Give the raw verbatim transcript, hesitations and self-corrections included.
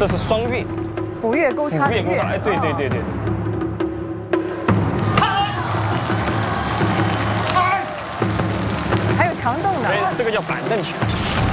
这是双跃， 斧钺钩叉。 斧钺钩叉，哎，对对对对对。 还有长凳的。 哎，这个叫板凳拳。